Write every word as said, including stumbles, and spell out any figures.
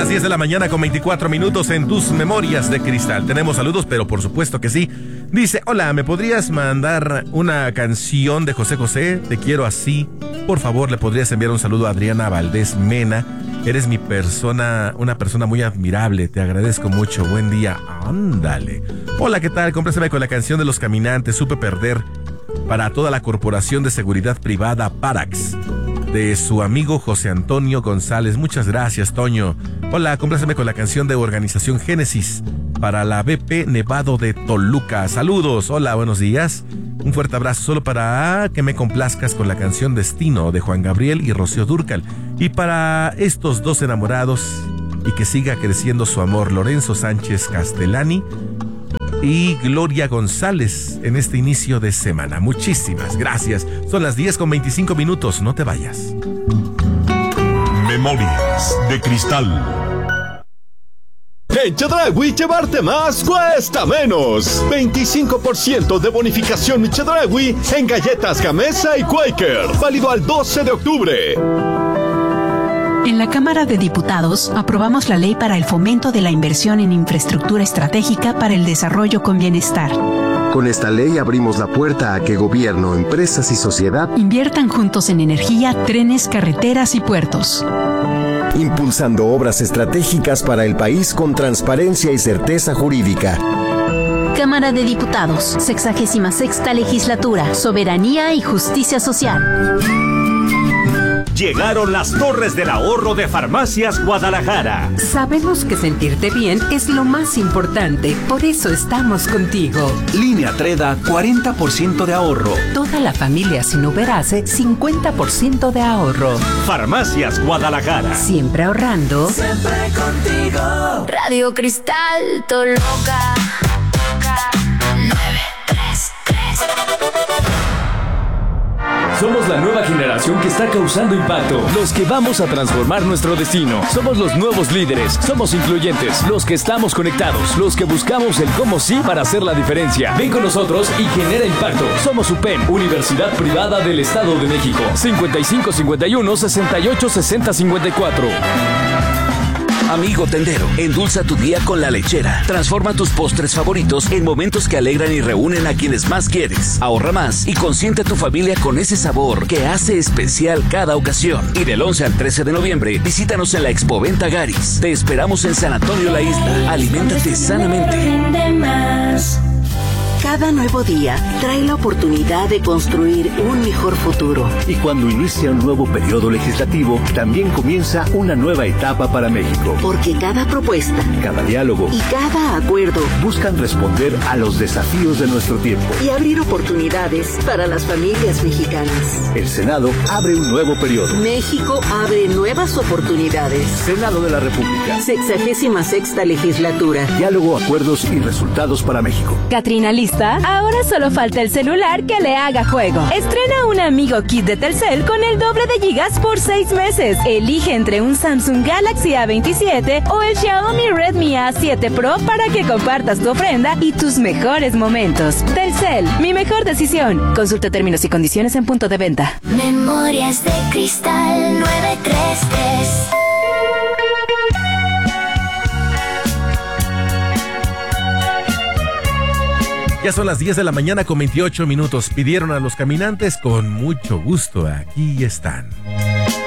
las diez de la mañana con veinticuatro minutos en tus memorias de cristal. Tenemos saludos, pero por supuesto que sí. Dice, hola, ¿me podrías mandar una canción de José José? Te quiero así. Por favor, ¿le podrías enviar un saludo a Adriana Valdés Mena? Eres mi persona, una persona muy admirable. Te agradezco mucho. Buen día. Ándale. Hola, ¿qué tal? Compláceme con la canción de Los Caminantes. Supe perder para toda la Corporación de Seguridad Privada Parax, de su amigo José Antonio González. Muchas gracias, Toño. Hola, compláceme con la canción de Organización Génesis para la B P Nevado de Toluca. Saludos. Hola, buenos días. Un fuerte abrazo solo para que me complazcas con la canción Destino de Juan Gabriel y Rocío Dúrcal. Y para estos dos enamorados y que siga creciendo su amor, Lorenzo Sánchez Castellani y Gloria González en este inicio de semana. Muchísimas gracias. Son las diez con veinticinco minutos. No te vayas. Memorias de cristal. En Chedraui llevarte más cuesta menos. veinticinco por ciento de bonificación Chedraui en galletas Gamesa y Quaker. Válido al doce de octubre. En la Cámara de Diputados aprobamos la ley para el fomento de la inversión en infraestructura estratégica para el desarrollo con bienestar. Con esta ley abrimos la puerta a que gobierno, empresas y sociedad inviertan juntos en energía, trenes, carreteras y puertos, impulsando obras estratégicas para el país con transparencia y certeza jurídica. Cámara de Diputados, sexagésima sexta legislatura, soberanía y justicia social. Llegaron las torres del ahorro de Farmacias Guadalajara. Sabemos que sentirte bien es lo más importante, por eso estamos contigo. Línea Treda, cuarenta por ciento de ahorro. Toda la familia sin Uberase, cincuenta por ciento de ahorro. Farmacias Guadalajara. Siempre ahorrando. Siempre contigo. Radio Cristal Toluca. nueve tres tres. Somos la nueva generación que está causando impacto, los que vamos a transformar nuestro destino. Somos los nuevos líderes, somos incluyentes, los que estamos conectados, los que buscamos el cómo sí para hacer la diferencia. Ven con nosotros y genera impacto. Somos U P E M, Universidad Privada del Estado de México. cincuenta y cinco cincuenta y uno sesenta y ocho sesenta cincuenta y cuatro. Amigo tendero, endulza tu día con La Lechera. Transforma tus postres favoritos en momentos que alegran y reúnen a quienes más quieres. Ahorra más y consiente a tu familia con ese sabor que hace especial cada ocasión. Y del once al trece de noviembre, visítanos en la Expoventa Garis. Te esperamos en San Antonio La Isla. Aliméntate sanamente. Cada nuevo día trae la oportunidad de construir un mejor futuro. Y cuando inicia un nuevo periodo legislativo, también comienza una nueva etapa para México. Porque cada propuesta, cada diálogo y cada acuerdo buscan responder a los desafíos de nuestro tiempo y abrir oportunidades para las familias mexicanas. El Senado abre un nuevo periodo. México abre nuevas oportunidades. Senado de la República. Sexagésima sexta legislatura. Diálogo, acuerdos y resultados para México. Catrina, ¿lista? Ahora solo falta el celular que le haga juego. Estrena un Amigo Kit de Telcel con el doble de gigas por seis meses. Elige entre un Samsung Galaxy A veintisiete o el Xiaomi Redmi A siete Pro para que compartas tu ofrenda y tus mejores momentos. Telcel, mi mejor decisión. Consulta términos y condiciones en punto de venta. Memorias de Cristal nueve tres tres. Ya son las diez de la mañana con veintiocho minutos. Pidieron a Los Caminantes con mucho gusto. Aquí están.